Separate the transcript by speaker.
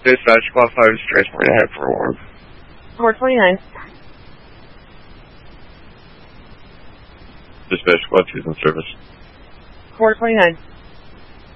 Speaker 1: Dispatch, Squad 5 is transporting ahead for a warrant.
Speaker 2: 429.
Speaker 1: Dispatch, Squad 2 is in service.
Speaker 2: 429.